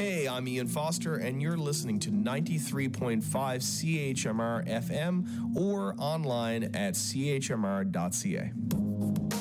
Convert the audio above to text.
Hey, I'm Ian Foster, and you're listening to 93.5 CHMR FM or online at chmr.ca.